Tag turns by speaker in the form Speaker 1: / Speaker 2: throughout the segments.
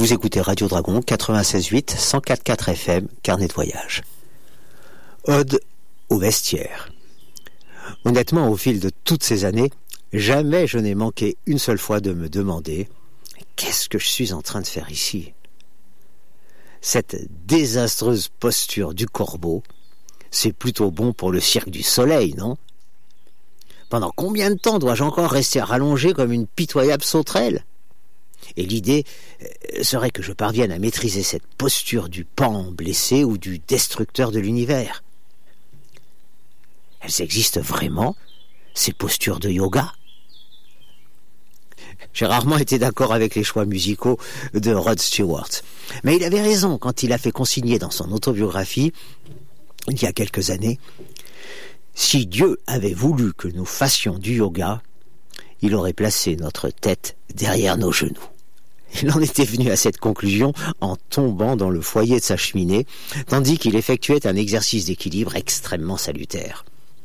Speaker 1: Vous écoutez Radio Dragon 96.8, 104.4 FM, carnet de voyage. Ode au vestiaire. Honnêtement, au fil de toutes ces années, jamais je n'ai manqué une seule fois de me demander « Qu'est-ce que je suis en train de faire ici ?» Cette désastreuse posture du corbeau, c'est plutôt bon pour le cirque du soleil, non ? Pendant combien de temps dois-je encore rester rallongé comme une pitoyable sauterelle ? Et l'idée serait que je parvienne à maîtriser cette posture du pan blessé ou du destructeur de l'univers. Elles existent vraiment, ces postures de yoga ? J'ai rarement été d'accord avec les choix musicaux de Rod Stewart. Mais il avait raison quand il a fait consigner dans son autobiographie, il y a quelques années, « Si Dieu avait voulu que nous fassions du yoga, il aurait placé notre tête derrière nos genoux. » Il en était venu à cette conclusion en tombant dans le foyer de sa cheminée, tandis qu'il effectuait un exercice d'équilibre extrêmement salutaire.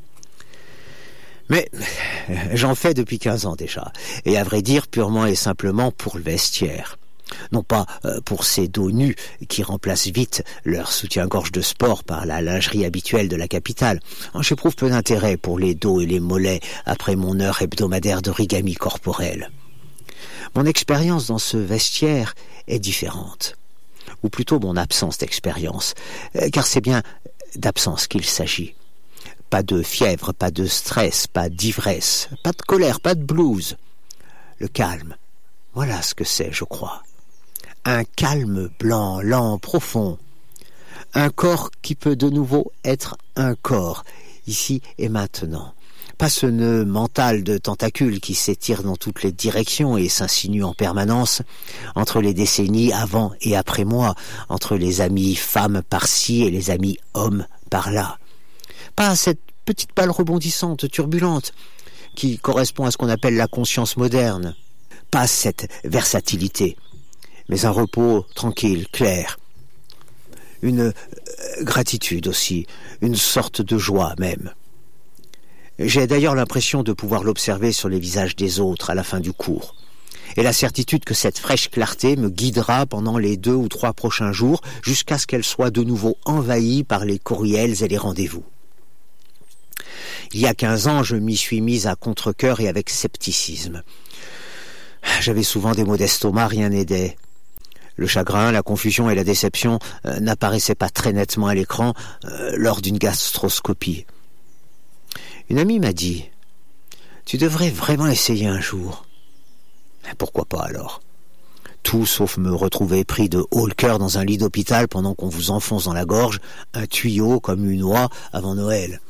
Speaker 1: Mais j'en fais depuis 15 ans déjà, et à vrai dire purement et simplement pour le vestiaire. Non pas pour ces dos nus qui remplacent vite leur soutien-gorge de sport par la lingerie habituelle de la capitale. J'éprouve peu d'intérêt pour les dos et les mollets après mon heure hebdomadaire d'origami corporel. Mon expérience dans ce vestiaire est différente, ou plutôt mon absence d'expérience, car c'est bien d'absence qu'il s'agit. Pas de fièvre, pas de stress, pas d'ivresse, pas de colère, pas de blues. Le calme, voilà ce que c'est, je crois. Un calme blanc, lent, profond. Un corps qui peut de nouveau être un corps, ici et maintenant. Pas ce nœud mental de tentacules qui s'étire dans toutes les directions et s'insinue en permanence entre les décennies avant et après moi, entre les amis femmes par-ci et les amis hommes par-là. Pas cette petite balle rebondissante, turbulente, qui correspond à ce qu'on appelle la conscience moderne. Pas cette versatilité, mais un repos tranquille, clair. Une gratitude aussi, une sorte de joie même. J'ai d'ailleurs l'impression de pouvoir l'observer sur les visages des autres à la fin du cours, et la certitude que cette fraîche clarté me guidera pendant les 2 ou 3 prochains jours jusqu'à ce qu'elle soit de nouveau envahie par les courriels et les rendez-vous. Il y a 15 ans, je m'y suis mise à contre-cœur et avec scepticisme. J'avais souvent des maux d'estomac, rien n'aidait. Le chagrin, la confusion et la déception n'apparaissaient pas très nettement à l'écran lors d'une gastroscopie. Une amie m'a dit « Tu devrais vraiment essayer un jour. » Pourquoi pas alors ? Tout sauf me retrouver pris de haut le cœur dans un lit d'hôpital pendant qu'on vous enfonce dans la gorge un tuyau comme une oie avant Noël.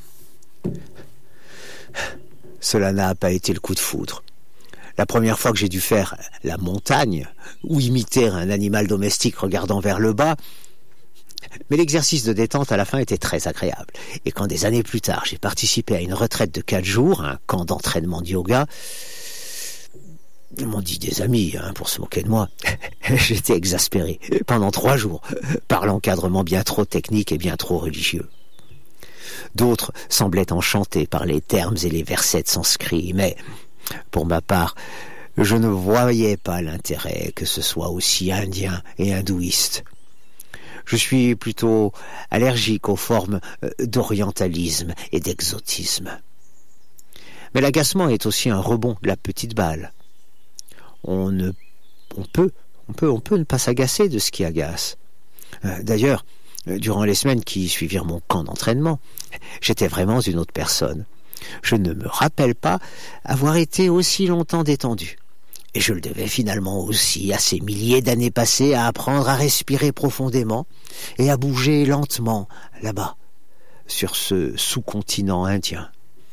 Speaker 1: Cela n'a pas été le coup de foudre. La première fois que j'ai dû faire la montagne ou imiter un animal domestique regardant vers le bas, mais l'exercice de détente à la fin était très agréable. Et quand des années plus tard, j'ai participé à une retraite de 4 jours, un camp d'entraînement de yoga, ils m'ont dit des amis, pour se moquer de moi, j'étais exaspéré pendant 3 jours par l'encadrement bien trop technique et bien trop religieux. D'autres semblaient enchantés par les termes et les versets de sanskrit, mais, pour ma part, je ne voyais pas l'intérêt que ce soit aussi indien et hindouiste. Je suis plutôt allergique aux formes d'orientalisme et d'exotisme. Mais l'agacement est aussi un rebond de la petite balle. On peut ne pas s'agacer de ce qui agace. D'ailleurs, durant les semaines qui suivirent mon camp d'entraînement, j'étais vraiment une autre personne. Je ne me rappelle pas avoir été aussi longtemps détendu. Et je le devais finalement aussi à ces milliers d'années passées à apprendre à respirer profondément et à bouger lentement là-bas, sur ce sous-continent indien.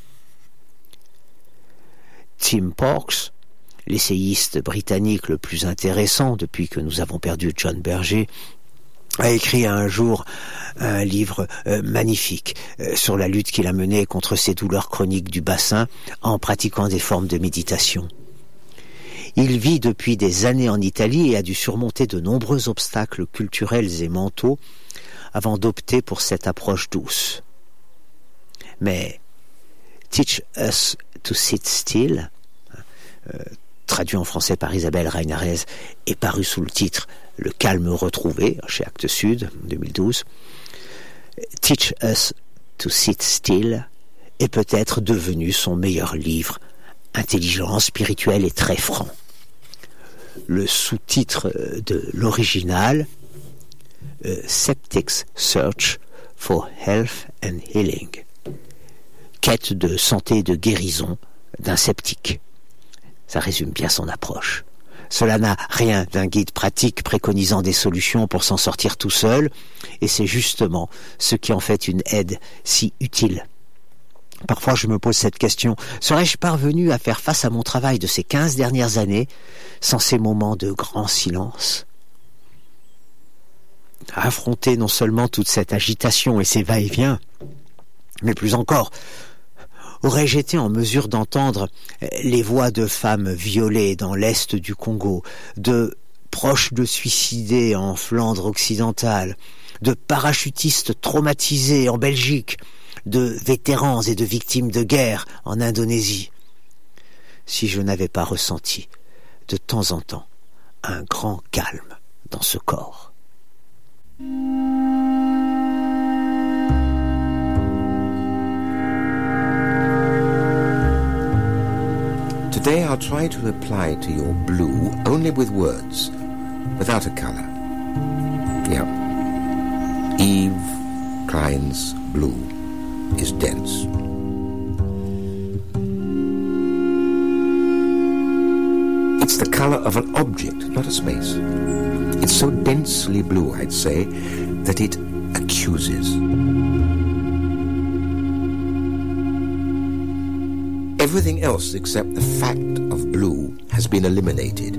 Speaker 1: Tim Parks, l'essayiste britannique le plus intéressant depuis que nous avons perdu John Berger, a écrit un jour un livre magnifique sur la lutte qu'il a menée contre ces douleurs chroniques du bassin en pratiquant des formes de méditation. Il vit depuis des années en Italie et a dû surmonter de nombreux obstacles culturels et mentaux avant d'opter pour cette approche douce. Mais « teach us to sit still » traduit en français par Isabelle Rainarez et paru sous le titre « Le calme retrouvé » chez Actes Sud, 2012. « Teach Us to Sit Still » est peut-être devenu son meilleur livre, intelligent, spirituel et très franc. Le sous-titre de l'original, Septic's Search for Health and Healing, quête de santé et de guérison d'un sceptique. Ça résume bien son approche. Cela n'a rien d'un guide pratique préconisant des solutions pour s'en sortir tout seul, et c'est justement ce qui en fait une aide si utile. Parfois je me pose cette question, serais-je parvenu à faire face à mon travail de ces 15 dernières années sans ces moments de grand silence ? À affronter non seulement toute cette agitation et ces va-et-vient, mais plus encore, aurais-je été en mesure d'entendre les voix de femmes violées dans l'est du Congo, de proches de suicidés en Flandre occidentale, de parachutistes traumatisés en Belgique, de vétérans et de victimes de guerre en Indonésie, si je n'avais pas ressenti de temps en temps un grand calme dans ce corps.
Speaker 2: Today I'll try to reply to your blue only with words, without a color. Yeah. Eve Klein's blue is dense. It's the color of an object, not a space. It's so densely blue, I'd say, that it accuses. Everything else except the fact of blue has been eliminated.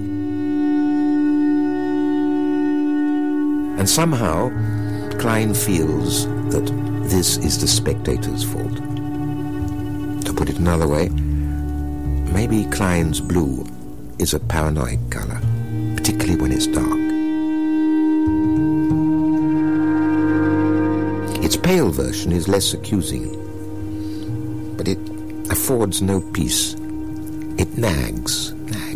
Speaker 2: And somehow, Klein feels that this is the spectator's fault. To put it another way, maybe Klein's blue is a paranoid color, particularly when it's dark. Its pale version is less accusing, but it affords no peace. It nags.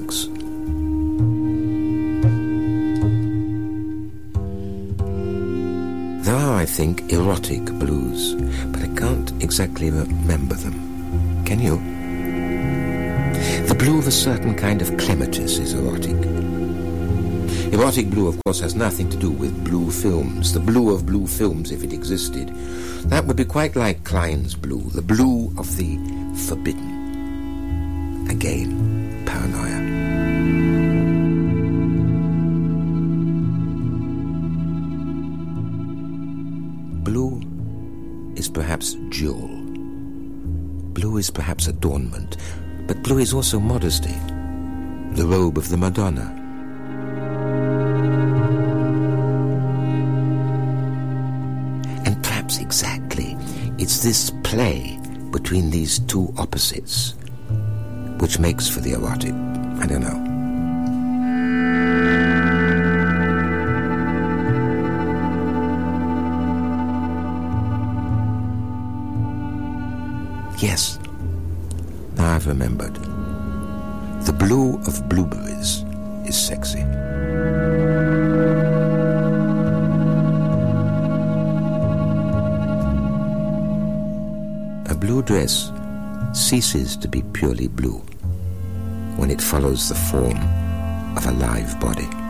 Speaker 2: There are, I think, erotic blues, but I can't exactly remember them. Can you? The blue of a certain kind of clematis is erotic. Erotic blue, of course, has nothing to do with blue films. The blue of blue films, if it existed, that would be quite like Klein's blue, the blue of the forbidden. Again, paranoia. Blue is perhaps jewel. Blue is perhaps adornment, but blue is also modesty, the robe of the Madonna. And perhaps exactly it's this play between these two opposites which makes for the erotic. I don't know. Yes, now I've remembered. The blue of blueberries is sexy. A blue dress ceases to be purely blue when it follows the form of a live body.